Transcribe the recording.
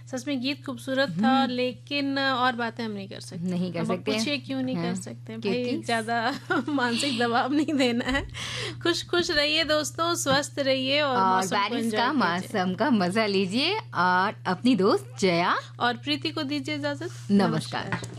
सच में गीत खूबसूरत था, लेकिन और बातें हम नहीं कर सकते। नहीं कर सकते। पूछिए क्यों नहीं कर सकते भाई, ज्यादा मानसिक दबाव नहीं देना है। खुश खुश रहिए दोस्तों, स्वस्थ रहिए और बारिश का मौसम का मजा लीजिए। और अपनी दोस्त जया और प्रीति को दीजिए इजाजत। नमस्कार।